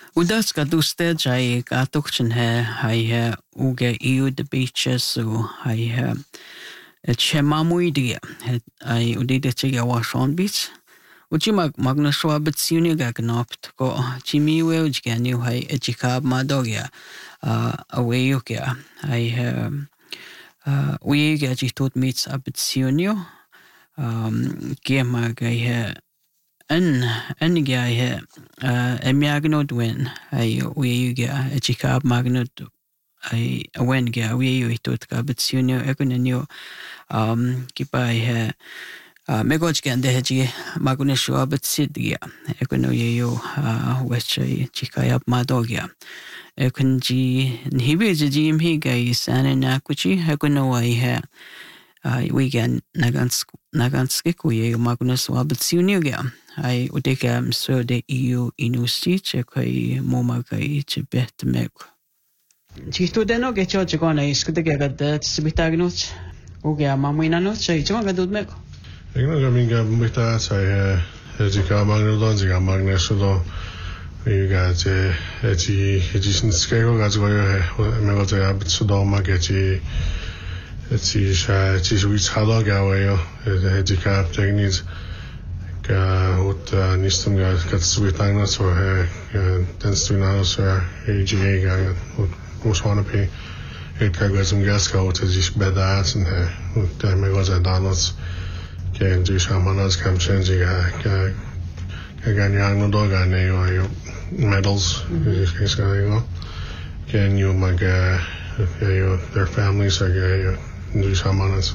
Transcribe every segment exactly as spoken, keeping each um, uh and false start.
Udas kaduste jai katukchen he hai he uge iu de beaches u hai he et shemamui dia het ai udide chiga washon beach uchi mag magna shwabet suni ga knopt ko chimi we ujgani hai echikab madogia a away ukia hai he we ga jitot meets abet sunio um gema ga he En en ga he e miagnod wen ai we ga e chikab magnod ai wen ga we you tot ka bet sunio ekonenio um kipa he me goj kan de ji magune shu bet sidia ekono yo wech chikayap madogia ekon ji hibe ji mi ga isane na kuchi ekono ai he ai we gan nagans naganske kuye magune shu bet sunio ga ai udega so de eu inustice kai moma kai chebet meg Chisto deno che ciò c'è con i scude che gadde sibitagnos o che mamuina no c'è c'è ga dud meg Ik nog een minga mita sai het ik ga magno dan ik ga magno so do ik ga je het je het is een schego ga zo je me wat ja bet so do mag je het is het is iets halo ga we het ik ga technisch Hot nistem ga kad svitagna so ten stvina so je ga hot oswana pe het ga ga zum gas ga hot is bedaats en hot me was danos ke dus amanas kam change ga ga ga nyang no do ga ne yo medals is ga yo can you mag yo their families are ga dus amanas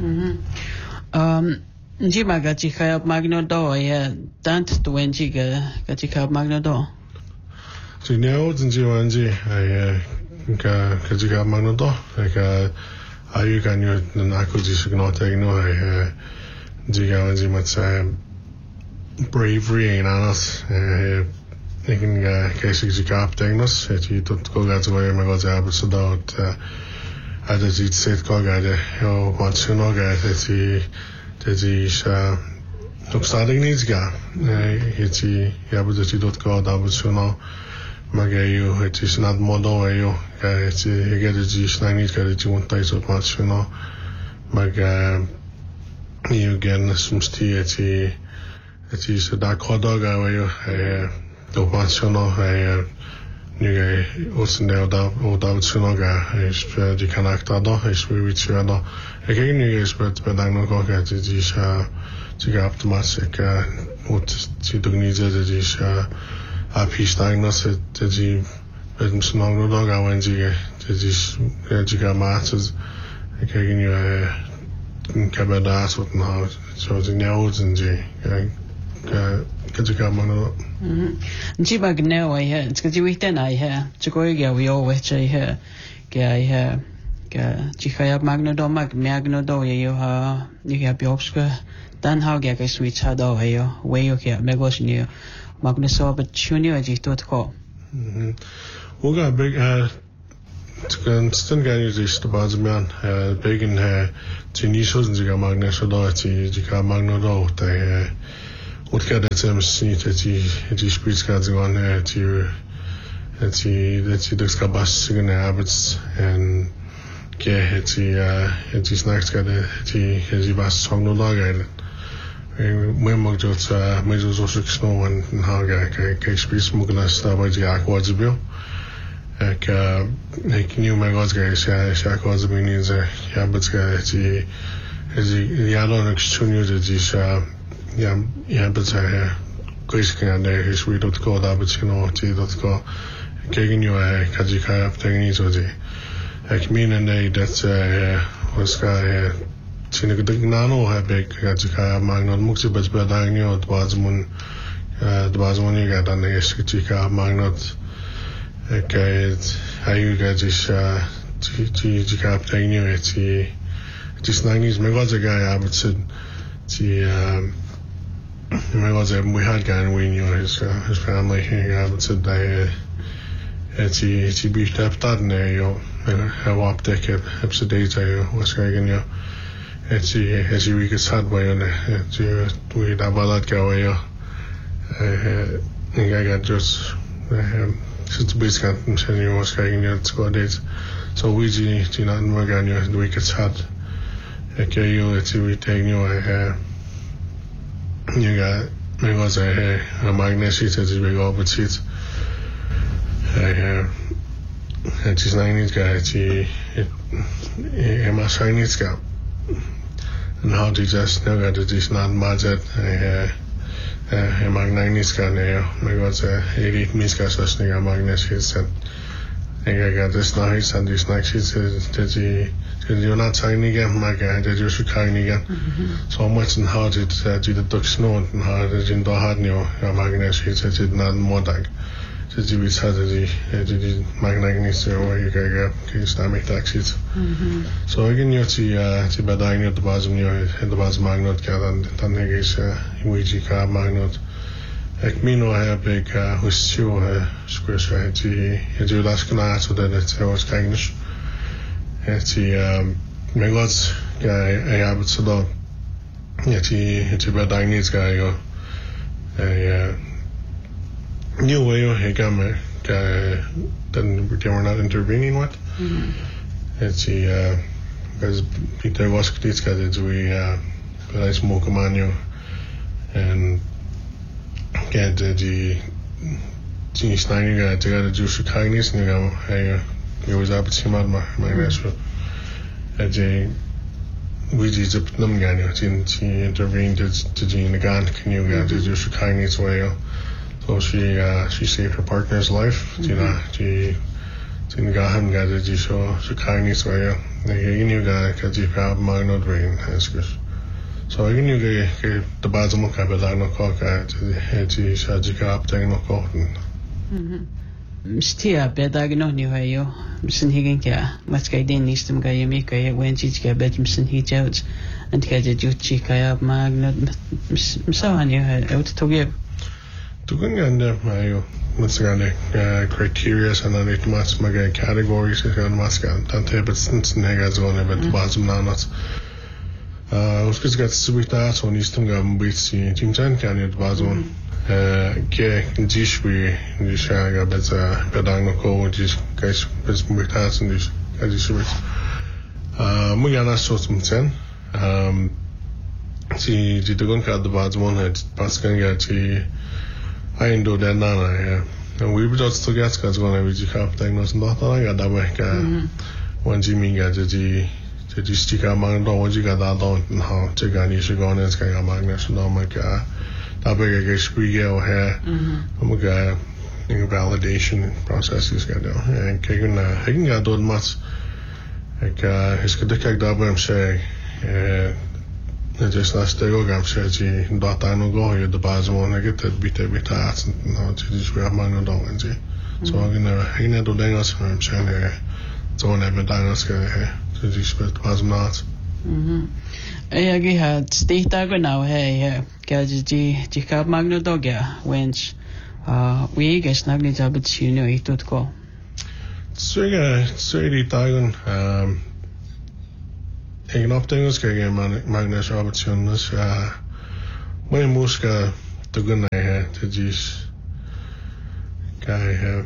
um Nji maga chikaya magno do ya tant twenty ga ga chikaya magno do. So now nji wanji ai ga ga chikaya magno do ga ayu ga nyo na ko ji signo te no ai nji ga wanji mat sa bravery in anas eh ikin ga ga sig chikaya tegnos et ji tot ko ga zo me go za ab so do ada ji set ko ga de yo wat suno ga ti Dat is nog stadig niet ga. Het is ja dat je dat kan dat we zo nou. Maar je het is net model je het je gaat het is nou niet dat je want thuis op maat zo nou. Maar je gaan soms die het is het is daar kan daar ga je op maat zo nou. Nu ga je ook een dat of dat zo nou ga is je kan acta dat is weer iets verder. Ik kijk nu eens met met dan nog ook het is uh te gehad maar ik moet zie toch niet dat het is uh apistang dat het is met een snel nog gaan en zie het is het is maar ik kijk nu uh een kabada soort nou zo de nieuws en zie ik ik ga maar nog Nji bag no ai he it's because we then ai he to go ga we always ai he ga ai he ga chikaya magno do mag magno do yo ha ni ga biopska dan ha ga ga switch ha do yo we yo ga megos ni magno so but chuni ji tot ko mhm wo ga big uh kan stan ga ni is de bazman uh begen uh tinisos en ga magno so do ti ga magno do te wat ga dat sem si te ti ti spits ga zo on uh ti ti dat ti dus ga bas signe habits en ke het je het is niks ga het je het je was song no lager we mag dat met zo zo snow en ha ga ke spits mugna sta bij je akwads bio ik ik nieuw maar wat ga je ja akwads bio niet ze ja bet ga het je het je ja dan ik stuur dat is ja ja bet ze kwijt kan daar is we dat ko dat bet no ti dat ko kegen je kan je kan op tegen zo die Ik meen nee dat was ga zien ik denk nano heb ik dat ik ga maar nog moet je best bij daar niet het was mun het was mun je gaat dan eerst ik ga maar nog ik hij gaat is die die die gaat tegen je het die het is nou niet meer wat ik ga hebben het die meer wat we had gaan we knew his his family he had het daar het die het die biest heb dat nee joh Hij wap dek heb heb ze data was kijken ja het zie het zie wie het had bij en het zie hoe dat balat gaan ja ik ga dus Sitte biskanten senior ska ingen ska det så vi ji tina maganyo vi kan chat ek yo ti vi tegno eh you got me was a a magnetic as we go but it eh het is nou niet ga ti e ma shiny ska and how to just know that it is not budget eh eh magnetic ska ne me was a edit miska så snäga magnetic set jag got this nice and this next is that the you're not tiny again my guy that you're trying again so much and how did that you the ducks know and how did you do hard new magnetic set it not more like so you will have the the magnetic so you can get Islamic taxis so again you see uh the badine at the bottom you in the bottom magnet kan dan is we ji ka magnet ek mino ha big hus chu square strategy het you last kana so that it was kind of het um me was guy I have so that het het badine is guy go eh new way of hegame then they were not intervening with it's uh because Peter was critical that we uh but I smoke a manu and get the the snaging guy to get a juice kindness and you know hey it was up to my my restaurant at the we just up them guy in she intervened to to the gun can you get the juice kindness way so she uh she saved her partner's life you know she she got him got the so so kindness way you knew guy cuz you have my not rain has so I knew que the bottom of Cabela no coca to Sajika up no cotton. Stia bedagno ni hayo msin higen ka matkai den nistum ga yemi ka when chich ka bet msin hijouts and ka je juchi ka ya magnet msawan you out to give to go under my mutsigane criteria and then it must my categories and maskan tante but since negas on event bottom not uh os que gat subita so nistum ga mbitsi timtan kan it bazon ke dishwi nishaga beta pedagno ko dis guys bez mbita and dis as you subit uh mugana so timtan um si di dogon ka the bazon het paskan ga ti I do that nana yeah and we just to get guys going to be cap diagnose not I got that way ka one jimmy ga ji这就是这个忙到我这个大到好，这个你是讲的这个忙的是那么个，大概个是比较还，那么个那个 validation processes 个的，哎，这个呢，还应该多么，那个是个的个大部分是，呃，那就是那这个讲是是 data 那个有的 base 我那个特别特别大，那这就是个忙的东西，所以呢，还应该多点个什么是呢，做那边当个是个。So just but was not. Mhm. Eh agi hat state go now hey ka ji ji ka magno doga wens uh we guess nagli jabut you know itot ko. So ga so di tagon um egen opdagelse skal jeg Magnus opportunities uh my muska to go na her to just guy have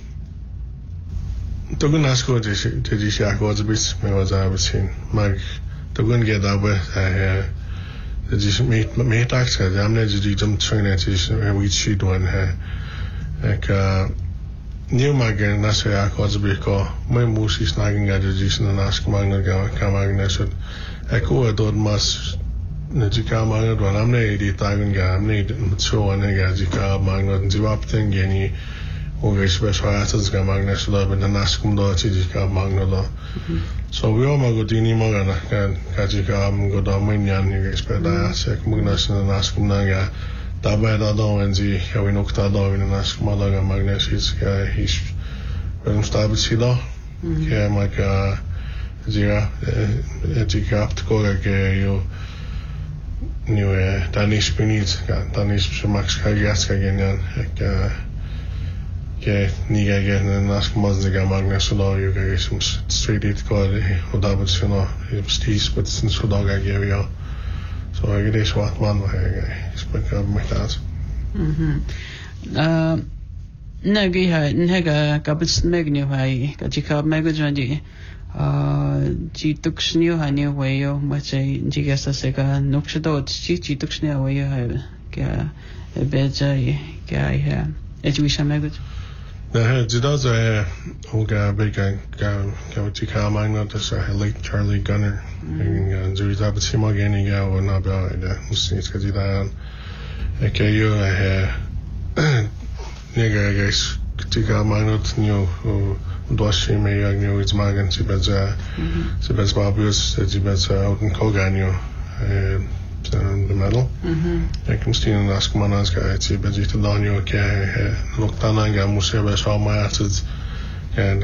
to go na sko to to just ja go bit me was I was seen mag to go get that with uh to just meet me tax ga am na just jump train at is we shoot one uh like uh new mag na so ja go bit ko my musi snagging ga just na ask magna ga ka magna so eko dod mas na jika magna do am na di tagun ga am na so an ga jika magna jawab thing yani okay special assets ga magna so da ben na skum do chi jika magna do so we all go dini magana ga ga jika am go do my nyan ni expect da sek magna so na skum na ga da ba da do en ji ya we nok ta do in na skum da ga magna is ga is ben stabil si do ja ma ga jika jika apt ko ga yo nu är Danish Benit kan Danish som max kan gas kan igen jag jag ni jag igen nask mozga magna så då ju jag som straight it går och där vill så nå stis på sin så då jag ger jag så jag det svart man vad jag spänner mig där mhm eh nagi hai nega kabits megni hai kachika mego jandi ji tuksni hai ni wayo mache jiga sa seka nokshado ji ji tuksni wayo hai ka beja ka ya eduisha mego na jida za oga bega ga ga tika magna da sa late Charlie Gunner in zuri da bitsima gani ga na ba da musi ska jida ke yo ha nega guys tika magna nyo doshi me ya nyo it's magan si beza si beza babus si beza out in koganyo the metal. Ik kom stien als man als ga si beza ita danyo ke loktana ga musse be so ma atid and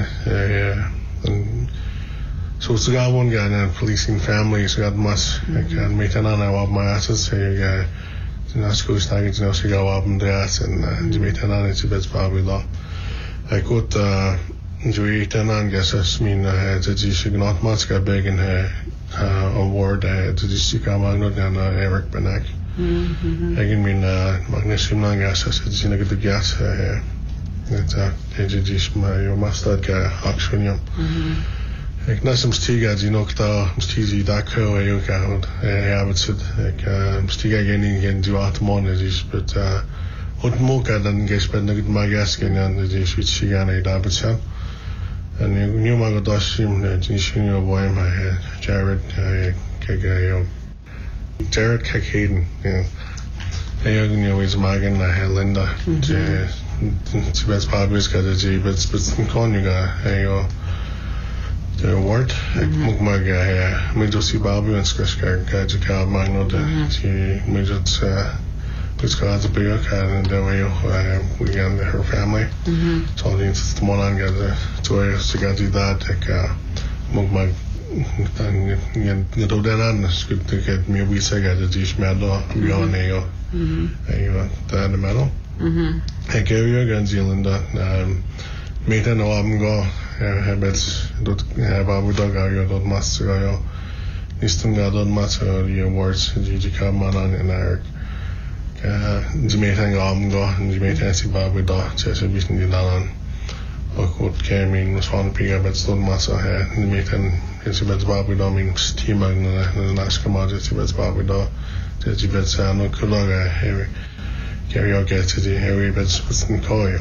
so it's got one guy now policing families got mas kan metana na wa ma atid say ga na school snagget no sig go up and that and metana na si beza babu la ik got Joey Tanan guesses mean uh the Signot Matska big in her uh award uh the Sika Magno and Eric Benek. Again mean uh magnesium lang guesses it's in a good gas uh it's uh edges my your master guy auction. Ik na some stiga die nog daar stizi daar ko eu gaan ja het zit ik stiga geen geen die automan is but uh wat moka dan gespen dat maar gas gaan en die switch gaan daar betsen. And you knew my Godashim, the Junior boy, my head, Jared, Kagayo, Jared Kakaden, yeah. I knew his Magan, I had Linda, Tibet's Bobby's got a G, but it's in Conuga, I the award, Mugmaga, Middlesea Bobby and Skashka, Gajaka, Magno, the Midgets, it's got the big and the way we got her family. So it's the one I got the toy to get that, like, uh, Mugmag, and you know, then it's good to get me. We say, got the dish medal, beyond Nail, and the medal. I gave you again, Zealand, um, made an album go, habits, have Abu Dog, don't master, go, Easton got on master the awards, Gigi Manan and Eric. Jamaican album go, and Jamaican si Babu do, Chesa Bitin di Dalan. Ook came in was van Piga, but still massa here. Jamaican si Bet Babu do, mean steam and the Naska Maja si Bet Babu do, Chesi Bet Sano Kulaga, heavy. Carry out get to the heavy beds with the coil.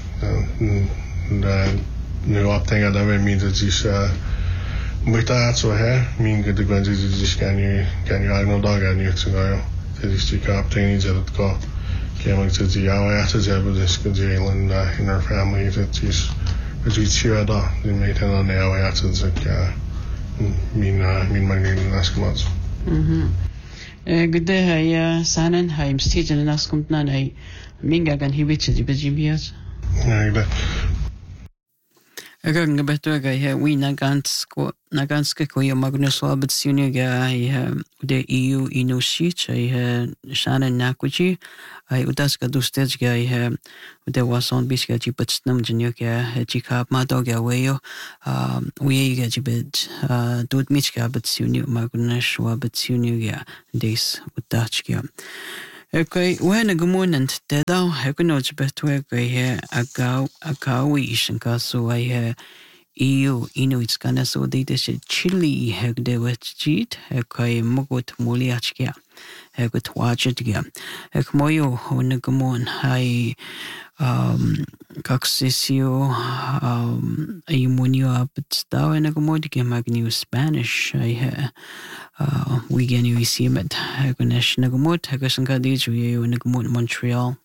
And new up thing I never mean that this, uh, but that's so here, mean good the guns is just can you, can you, I know dog and you to go. Is die kaptein is dat go came to the hour after the this jail and in our family that is that we cheer da the mate on the hour after the uh mean uh mean my name last month. Mhm. Eh good day ja sanen heim stigen nas kommt na ei minga gan hibitche die bejimias. Ja, jag kan berätta att jag vi när ganska när ganska koja Magnus Roberts junior jag det E U inusit jag sana nakuji jag utaska dustet jag det var sån biska typ nam junior jag chika ma dog jag weyo vi jag jibet dot miska but junior Magnus Roberts junior jag des utachkia. Okay, when a gumonant dead out, I can not better here a gow a cowish and castle I hear E U Inuits gonna so they dish chili heg de wet cheat, a kai mogot moliachkia, a good watch it again. A moyo on a gumon, I um coxisio um a munio up it's down and a gumodic magnu Spanish I hear. Uh, we can you see it. I can national gamut. I can go to you in Montreal.